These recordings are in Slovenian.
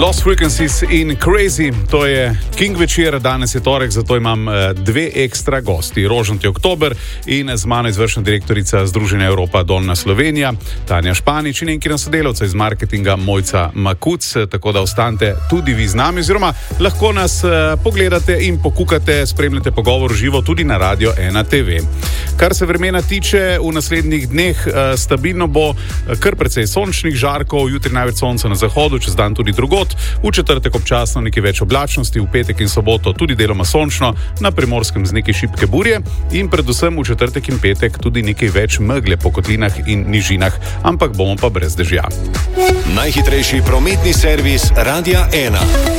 Lost Frequencies in Crazy, to je King večer, danes je torek, zato imam dve ekstra gosti. Rožnati oktober in z mano izvršna direktorica Združenja Evropa Dolna Slovenija, Tanja Španič in njenkina sodelavca iz marketinga Mojca Makuc, tako da ostanite tudi vi z nami, oziroma lahko nas pogledate in pokukate, spremljate pogovor živo tudi na Radio 1 TV. Kar se vremena tiče, v naslednjih dneh stabilno bo, kar precej sončnih žarkov, jutri največ sonca na zahodu, čez dan tudi drugod, v četrtek občasno nekaj več oblačnosti, v petek in soboto tudi deloma sončno, na Primorskem z nekaj šibke burje in predvsem v četrtek in petek tudi nekaj več megle po kotlinah in nižinah, ampak bomo pa brez dežja. Najhitrejši prometni servis Radia 1.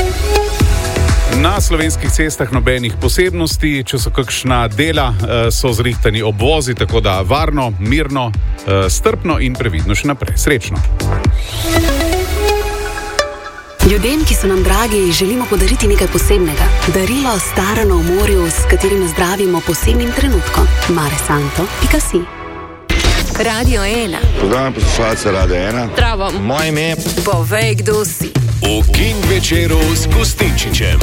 Na slovenskih cestah nobenih posebnosti, če so kakšna dela, so zrihtani obvozi, tako da varno, mirno, strpno in previdno še naprej. Srečno! Ljudem, ki so nam dragi, želimo podariti nekaj posebnega. Darilo starano v morju, s katerim zdravimo posebnim trenutkom. maresanto.si Radio 1. Pozdravljam poslušalce Radio 1. Zdravo. Moje ime je... Povej, kdo si. V King večeru s Gustinčičem.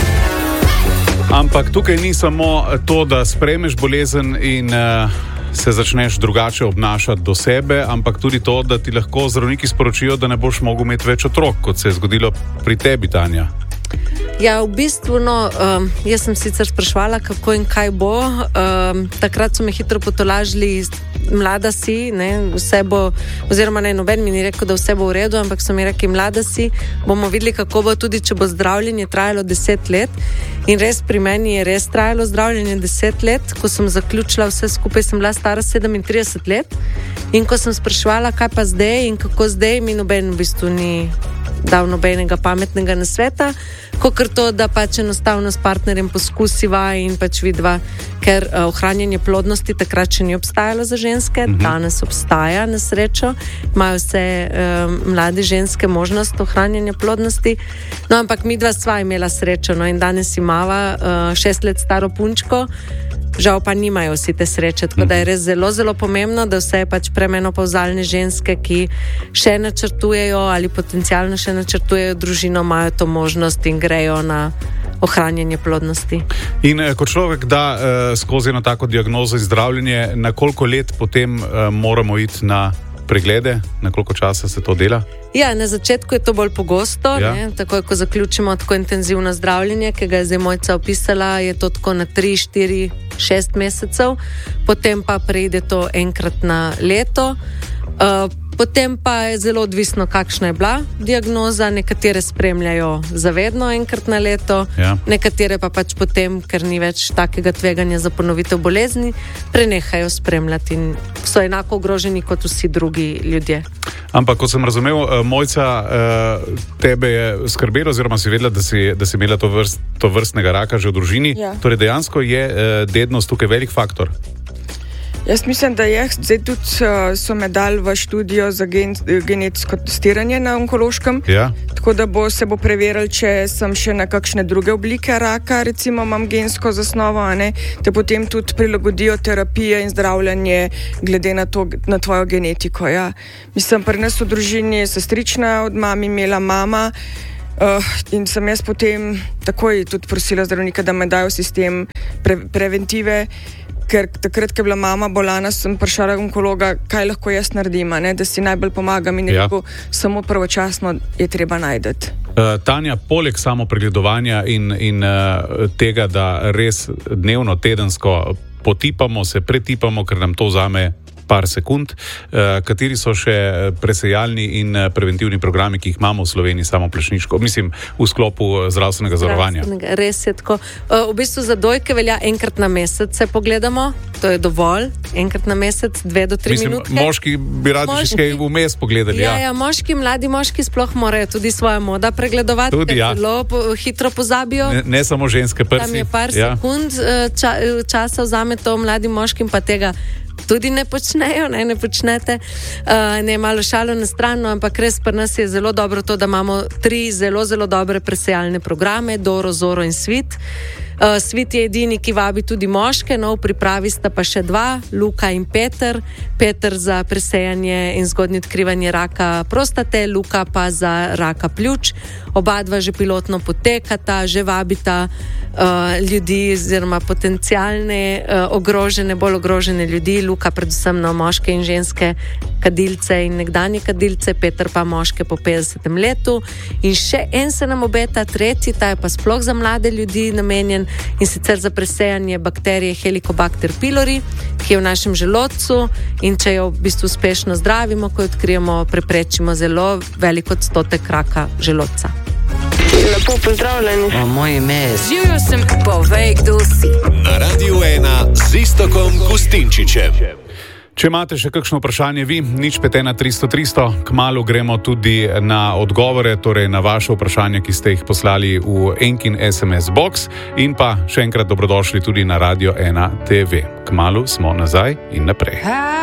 Ampak tukaj ni samo to, da sprejmeš bolezen in se začneš drugače obnašati do sebe, ampak tudi to, da ti lahko zdravniki sporočijo, da ne boš mogel imeti več otrok, kot se je zgodilo pri tebi, Tanja. Ja, v bistvu, jaz sem sicer sprašvala, kako in kaj bo. Takrat so me hitro potolažili, mlada si, vse bo, oziroma noben mi ni rekel, da vse bo v redu, ampak so mi rekli, mlada si, bomo videli, kako bo, tudi če bo zdravljenje trajalo 10 let. In res pri meni je res trajalo zdravljenje 10 let. Ko sem zaključila vse skupaj, sem bila stara 37 let. In ko sem spraševala, kaj pa zdaj in kako zdaj, mi noben v bistvu ni dal nobenega pametnega nasveta, kakor to, da pač enostavno s partnerjem poskusiva in pač vidva, ker ohranjanje plodnosti takrat še ni obstajalo za ženske, danes obstaja, na srečo, imajo vse mlade ženske možnost ohranjanja plodnosti, no ampak midva sva imela srečo, in danes imava 6 let staro punčko, žal pa nimajo vsi te sreče, tako da je res zelo, zelo pomembno, da vse pač premenopavzalne ženske, ki še načrtujejo ali potencialno še načrtujejo družino, imajo to možnost in grejo na ohranjanje plodnosti. In ko človek da skozi eno tako diagnozo in zdravljenje, na koliko let potem moramo iti na preglede, na koliko časa se to dela? Ja, na začetku je to bolj pogosto, takoj ko zaključimo tako intenzivno zdravljenje, ki ga je zdaj Mojca opisala, je to tako na 3, 4, 6 mesecev, potem pa preide to enkrat na leto, potem pa je zelo odvisno, kakšna je bila diagnoza, nekatere spremljajo zavedno enkrat na leto, nekatere pa pač potem, ker ni več takega tveganja za ponovitev bolezni, prenehajo spremljati in so enako ogroženi kot vsi drugi ljudje. Ampak, kot sem razumel, Mojca, tebe je skrbelo, oziroma si vedela, da si imela to vrstnega raka že v družini. Ja. Torej, dejansko je dednost tukaj velik faktor. Jaz mislim, da je. Zdaj tudi so me dali v študijo za genetsko testiranje na onkološkem. Ja. Tako da se bo preverili, če sem še na kakšne druge oblike raka, recimo imam gensko zasnovo, te potem tudi prilagodijo terapije in zdravljanje glede na tvojo genetiko. Ja. Mislim, pri nas v družini je sestrična od mami imela mama, in sem jaz potem takoj tudi prosila zdravnika, da me dajo sistem preventive, ker takrat, ko je bila mama bolana, sem prišla do onkologa, kaj lahko jaz naredim, da si najbolj pomagam in rekel, samo pravočasno je treba najti. Tanja, poleg samo pregledovanja in tega, da res dnevno, tedensko potipamo, se pretipamo, ker nam to vzame par sekund, kateri so še presejalni in preventivni programi, ki jih imamo v Sloveniji samoplačniško, mislim, v sklopu zdravstvenega zavarovanja. Res je tako. V bistvu za dojke velja enkrat na mesec se pogledamo, to je dovolj, enkrat na mesec, 2 do 3 minutke. Moški bi radi še kaj vmes pogledali. Ja, mladi moški sploh morajo tudi svoja moda pregledovati, ker zelo hitro pozabijo. Ne samo ženske prsi. Tam je par sekund časa vzame to mladim moškim, pa tega tudi ne počnejo, ne počnete, ne malo šalo na stran, ampak res pri nas je zelo dobro to, da imamo 3 zelo, zelo dobre presejalne programe, Doro, Zoro in Svit. Svit je edini, ki vabi tudi moške, no, v pripravi sta pa še dva, Luka in Peter. Peter za presejanje in zgodnje odkrivanje raka prostate, Luka pa za raka pljuč. Oba dva že pilotno potekata, že vabita ljudi oziroma potencialne bolj ogrožene ljudi, Luka predvsem na moške in ženske kadilce in nekdanje kadilce, Peter pa moške po 50. letu. In še en se nam obeta, tretji, ta je pa sploh za mlade ljudi namenjen, in sicer za presejanje bakterije Helicobacter pylori, ki je v našem želodcu, in če jo v bistvu uspešno zdravimo, ko jo odkrijemo, preprečimo zelo velik odstotek raka želodca. Lepo pozdravljeni. Moje ime je Živjo sem, povej, kdo si. Na Radiu 1 z Iztokom Gustinčičem. Če imate še kakšno vprašanje vi, 051 300 300, kmalu gremo tudi na odgovore, torej na vaše vprašanja, ki ste jih poslali v Enkin SMS box, in pa še enkrat dobrodošli tudi na Radio 1 TV. Kmalu smo nazaj in naprej.